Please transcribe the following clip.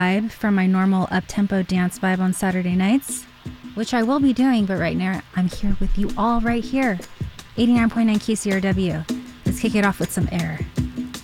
vibe from my normal up-tempo dance vibe on Saturday nights, which I will be doing, but right now I'm here with you all right here. 89.9 KCRW. Let's kick it off with some air.